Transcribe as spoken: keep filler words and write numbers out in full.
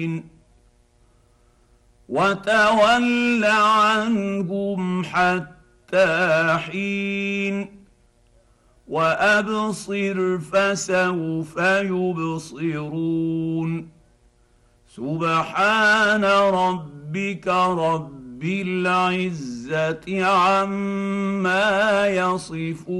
وتول عنهم حتى حين وابصر فسوف يبصرون سبحان ربك رب العزه عما يصفون